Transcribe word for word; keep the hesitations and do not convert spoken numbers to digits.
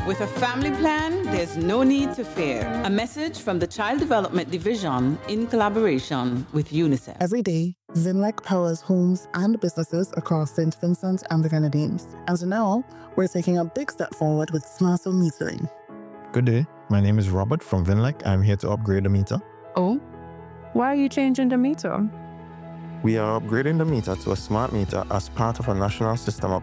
With a family plan, there's no need to fear. A message from the Child Development Division in collaboration with UNICEF. Every day, Vinlec powers homes and businesses across Saint Vincent and the Grenadines. And now, we're taking a big step forward with smart home metering. Good day. My name is Robert from Vinlec. I'm here to upgrade the meter. Oh? Why are you changing the meter? We are upgrading the meter to a smart meter as part of a national system